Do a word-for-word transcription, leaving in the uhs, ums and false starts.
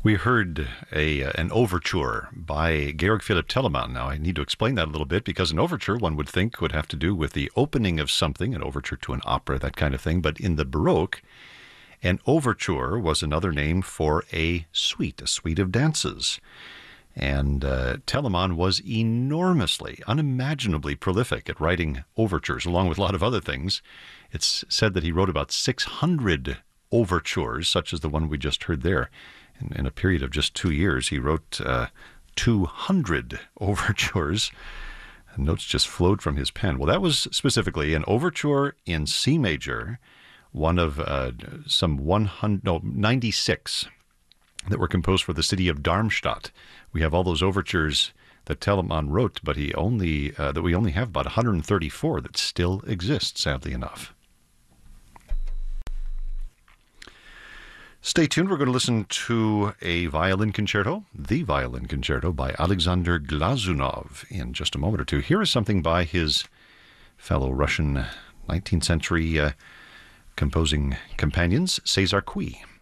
We heard a uh, an overture by Georg Philipp Telemann. Now, I need to explain that a little bit, because an overture, one would think, would have to do with the opening of something, an overture to an opera, that kind of thing. But in the Baroque, an overture was another name for a suite, a suite of dances. And uh, Telemann was enormously, unimaginably prolific at writing overtures, along with a lot of other things. It's said that he wrote about six hundred overtures, such as the one we just heard there. In, in a period of just two years, he wrote uh, two hundred overtures. Notes just flowed from his pen. Well, that was specifically an overture in C major, one of uh, some one hundred, no, ninety-six that were composed for the city of Darmstadt. We have all those overtures that Telemann wrote, but he only uh, that we only have about one hundred thirty-four that still exist, sadly enough. Stay tuned. We're going to listen to a violin concerto, the violin concerto by Alexander Glazunov, in just a moment or two. Here is something by his fellow Russian nineteenth century uh, composing companions, César Cui.